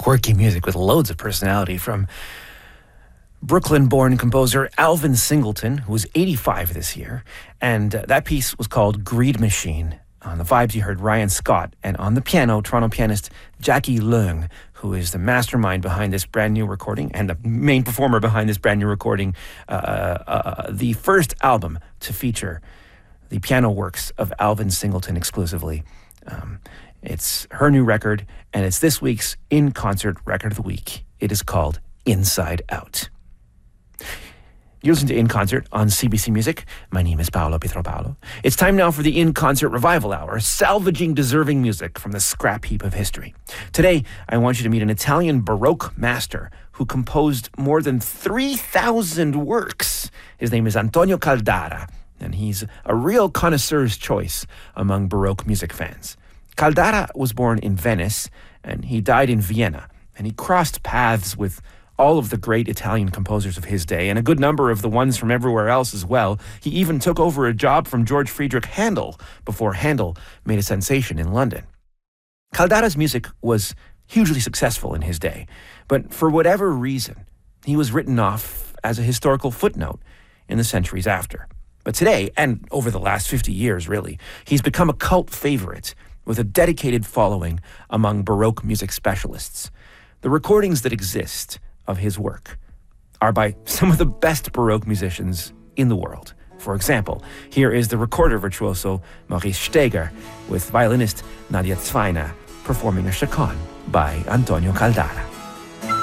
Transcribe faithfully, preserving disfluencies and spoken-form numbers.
quirky music with loads of personality from Brooklyn-born composer Alvin Singleton, who was eighty-five this year. And uh, that piece was called Greed Machine. On the vibes, you heard Ryan Scott. And on the piano, Toronto pianist Jackie Leung, who is the mastermind behind this brand new recording and the main performer behind this brand new recording, uh, uh, the first album to feature the piano works of Alvin Singleton exclusively. Um, it's her new record, and it's this week's in-concert record of the week. It is called Inside Out. You listen to In Concert on C B C Music. My name is Paolo Pietropalo. It's time now for the In Concert Revival Hour, salvaging deserving music from the scrap heap of history. Today, I want you to meet an Italian Baroque master who composed more than three thousand works. His name is Antonio Caldara, and he's a real connoisseur's choice among Baroque music fans. Caldara was born in Venice, and he died in Vienna, and he crossed paths with all of the great Italian composers of his day, and a good number of the ones from everywhere else as well. He even took over a job from George Friedrich Handel before Handel made a sensation in London. Caldara's music was hugely successful in his day, but for whatever reason, he was written off as a historical footnote in the centuries after. But today, and over the last fifty years really, he's become a cult favorite with a dedicated following among Baroque music specialists. The recordings that exist of his work are by some of the best Baroque musicians in the world. For example, here is the recorder virtuoso Maurice Steger with violinist Nadia Zweiner performing a chaconne by Antonio Caldara.